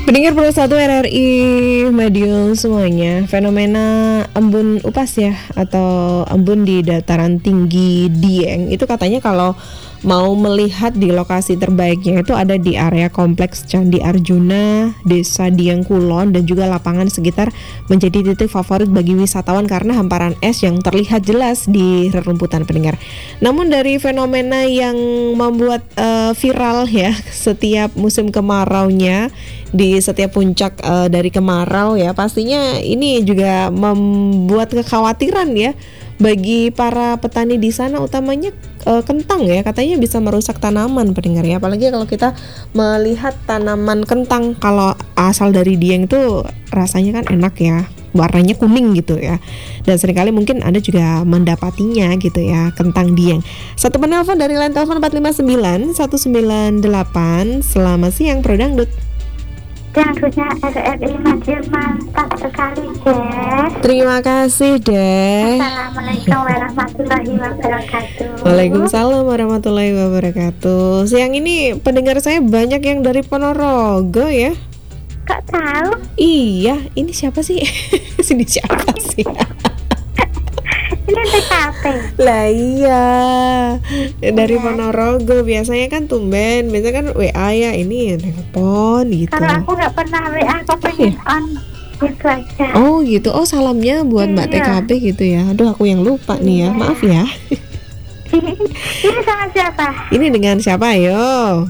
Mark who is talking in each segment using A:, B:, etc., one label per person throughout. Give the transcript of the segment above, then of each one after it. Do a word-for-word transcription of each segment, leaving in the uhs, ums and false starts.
A: Pendengar Pro satu R R I Madiun semuanya, fenomena embun upas ya atau embun di dataran tinggi Dieng itu katanya kalau mau melihat di lokasi terbaiknya itu ada di area kompleks Candi Arjuna, Desa Dieng Kulon dan juga lapangan sekitar menjadi titik favorit bagi wisatawan karena hamparan es yang terlihat jelas di rerumputan pendengar. Namun dari fenomena yang membuat uh, viral ya setiap musim kemaraunya di setiap puncak uh, dari kemarau ya, pastinya ini juga membuat kekhawatiran ya bagi para petani di sana, utamanya uh, kentang ya, katanya bisa merusak tanaman pendengar ya. Apalagi kalau kita melihat tanaman kentang kalau asal dari Dieng itu rasanya kan enak ya, warnanya kuning gitu ya. Dan seringkali mungkin Anda juga mendapatinya gitu ya, kentang Dieng. Satu penelpon dari line telepon empat lima sembilan satu sembilan delapan. Selamat siang Pro Dangdut.
B: Dangdutnya R R I Madiun mantap sekali, Deh.
A: Terima kasih, Deh.
B: Assalamualaikum warahmatullahi wabarakatuh.
A: Waalaikumsalam warahmatullahi wabarakatuh. Siang ini pendengar saya banyak yang dari Ponorogo ya.
B: Kok tahu?
A: Iya, ini siapa sih? Sini siapa sih?
B: Ini T K P.
A: Lah iya, dari
B: Iya.
A: Ponorogo. Biasanya kan tumben, biasanya kan W A ya, ini telepon gitu.
B: Kalau aku nggak pernah W A, aku pengen on gitu aja.
A: Oh gitu, oh salamnya buat Mbak T
B: Iya.
A: K P gitu ya. Aduh aku yang lupa nih ya,
B: Iya.
A: maaf ya.
B: Ini sama siapa?
A: Ini dengan siapa yo?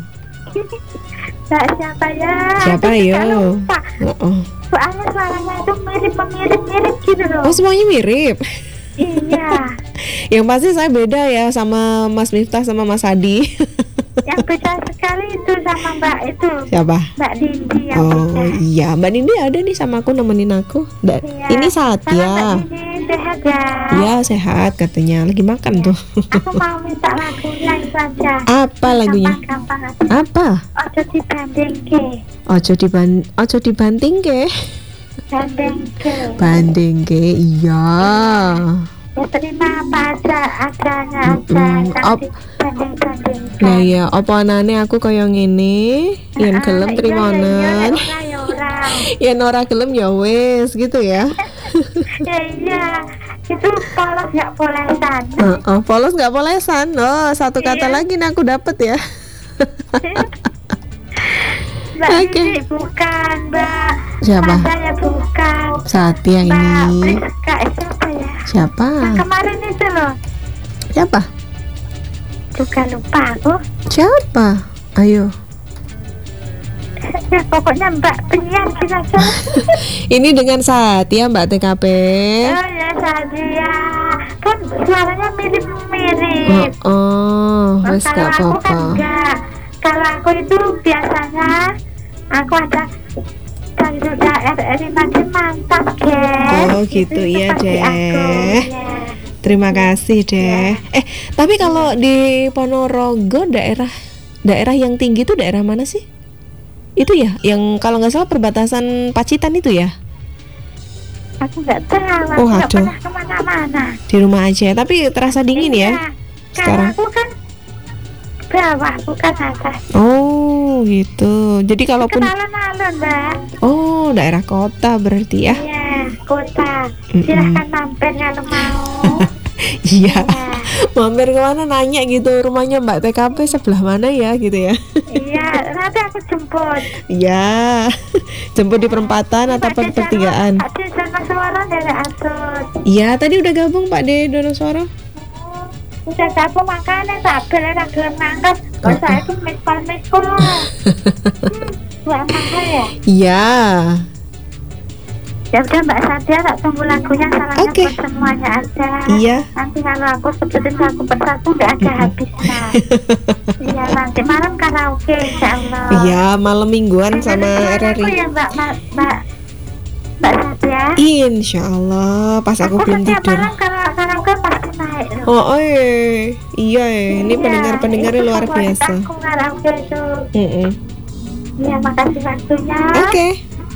B: Mbak siapa ya?
A: Siapa
B: Aku juga
A: yo?
B: lupa.
A: Oh, oh.
B: Soalnya suaranya itu mirip-mirip-mirip gitu loh.
A: Oh semuanya mirip.
B: Iya.
A: Yang pasti saya beda ya sama Mas Miftah sama Mas Adi.
B: Yang beda sekali itu sama Mbak itu.
A: Siapa?
B: Mbak Dindi yang
A: Oh
B: beda.
A: iya, Mbak Nindi ada nih sama aku, nemenin aku. Da-
B: Iya.
A: Ini saat
B: Sama
A: ya.
B: Mbak Dindi sehat ya.
A: Iya sehat katanya, lagi makan
B: Iya.
A: tuh.
B: Aku mau minta lagunya itu aja.
A: Apa lagunya?
B: Gampang-gampang aja.
A: Apa?
B: Ojo dibanding ke,
A: Ojo diban, ojo dibanting ke,
B: banding ke.
A: banding ke, iya.
B: Ya terima apa aja, adanya aja.
A: Mm-mm.
B: Jangan
A: Op-
B: dibanding-bandingkan.
A: Nah ya, apa anane aku kaya ngene, yen
B: Ah,
A: gelem
B: iya,
A: trimonen,
B: iya, iya, iya, ora.
A: yen ora gelem ya wis gitu ya.
B: Ya iya, itu polos nggak polesan.
A: Heeh, polos nggak polesan. Oh, satu kata
B: Iya.
A: lagi nih aku dapet ya.
B: Mbak
A: Oke.
B: Dindi bukan, Mbak.
A: Siapa?
B: Saya bukan.
A: Satya
B: Mbak
A: ini.
B: Priska, eh, siapa ya?
A: Siapa?
B: Yang kemarin itu loh.
A: Siapa?
B: Juga lupa aku.
A: Siapa? Ayo.
B: Ya pokoknya Mbak penyiar kita saja.
A: Ini dengan Satya Mbak T K P.
B: Oh ya Sadia. Kan suaranya mirip-mirip.
A: Oh, oh
B: Nah,
A: wes
B: kalau
A: gak
B: aku kan
A: apa-apa.
B: enggak. Kalau aku itu biasanya aku ada Dangdutnya R R I Madiun mantap, guys.
A: Oh, gitu,
B: Itu
A: iya,
B: seperti
A: Deh.
B: aku, ya.
A: Terima kasih deh. Eh, tapi kalau di Ponorogo daerah daerah yang tinggi itu daerah mana sih? Itu ya, yang kalau nggak salah perbatasan Pacitan itu ya,
B: Aku nggak tahu, aku
A: Oh,
B: nggak
A: aduh.
B: pernah kemana-mana.
A: di rumah aja. Tapi terasa dingin ya
B: Iya.
A: sekarang.
B: Karena aku kan bawah, bukan atas.
A: Oh gitu. Jadi kalaupun
B: Kan alun-alun, Mbak.
A: oh daerah kota berarti ya.
B: Iya, kota.
A: Mm-mm.
B: Silahkan mampir kalau mau.
A: Iya.
B: Iya.
A: Mampir kemana nanya gitu, rumahnya Mbak T K P sebelah mana ya gitu ya.
B: Iya, nanti aku jemput.
A: Iya. Jemput di perempatan atau per- pertigaan.
B: Pak De sama suara dari atur.
A: Iya, tadi udah gabung Pak De Donosoro.
B: Udah gabung makanya tak beli tak gelem ngangkat. Kok saya itu miskol miskol. Buat apa ya?
A: Iya.
B: Ya udah Mbak Sadia, tak tunggu lagunya salahnya
A: Oke.
B: buat semuanya aja.
A: Iya.
B: Nanti kalau aku sebutin satu persatu nggak ada habisnya. Iya, nanti malam karaoke insya Allah.
A: Iya, malam mingguan sama R R
B: Aku
A: I.
B: ya Mbak Mbak Mbak, Mbak Sadia.
A: Insya Allah, pas aku belum
B: setiap
A: tidur.
B: malam kalau karaoke pasti naik loh.
A: Oh, oh iya, iya, ini
B: Iya,
A: pendengar-pendengarnya
B: itu
A: luar
B: favorit
A: biasa.
B: Aku karaoke itu.
A: Mm-mm.
B: Iya, makasih waktunya.
A: Oke,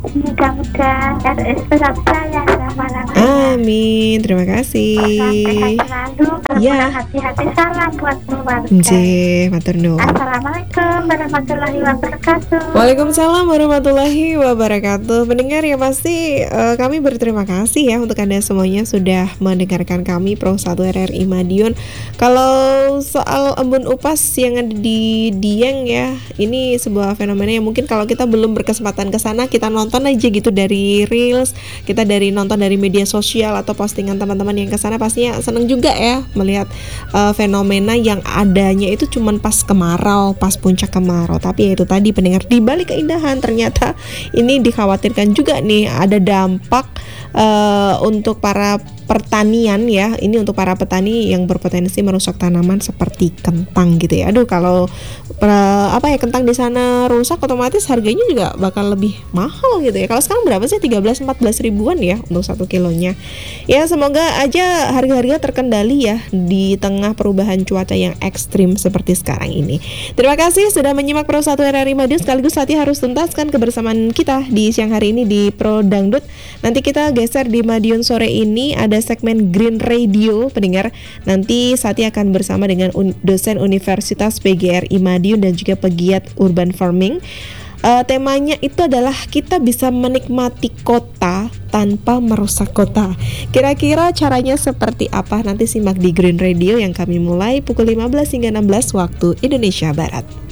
B: Mudah-mudahan R S Surabaya selama-lamanya.
A: Amin, terima kasih.
B: Sehat selalu,
A: Ya.
B: hati-hati, salam buat keluarga.
A: Nggih, matur nuwun.
B: Assalamualaikum warahmatullahi wabarakatuh.
A: Waalaikumsalam warahmatullahi wabarakatuh. Pendengar ya pasti eh, kami berterima kasih ya untuk Anda semuanya sudah mendengarkan kami Pro satu R R I Madiun. Kalau soal embun upas yang ada di Dieng ya, ini sebuah fenomena yang mungkin kalau kita belum berkesempatan ke sana, kita nonton aja gitu dari reels, kita dari nonton dari media sosial atau postingan teman-teman yang ke sana, pastinya seneng juga ya melihat uh, fenomena yang adanya itu cuman pas kemarau, pas puncak kemarau. Tapi ya itu tadi pendengar, di balik keindahan ternyata ini dikhawatirkan juga nih ada dampak uh, untuk para pertanian ya. Ini untuk para petani yang berpotensi merusak tanaman seperti kentang gitu ya. Aduh, kalau pra, apa ya kentang di sana rusak, otomatis harganya juga bakal lebih mahal gitu ya. Kalau sekarang berapa sih? tiga belas empat belas ribuan ya untuk satu kilonya. Ya semoga aja harga-harga terkendali ya di tengah perubahan cuaca yang ekstrim seperti sekarang ini. Terima kasih sudah menyimak Pro satu R R I Madiun, sekaligus saatnya harus tuntaskan kebersamaan kita di siang hari ini di Pro Dangdut. Nanti kita geser di Madiun sore ini ada segmen Green Radio pendengar. Nanti saatnya akan bersama dengan un- dosen Universitas P G R I Madiun dan juga pegiat urban farming. Uh, temanya itu adalah kita bisa menikmati kota tanpa merusak kota. Kira-kira caranya seperti apa? Nanti simak di Green Radio yang kami mulai pukul lima belas hingga enam belas waktu Indonesia Barat.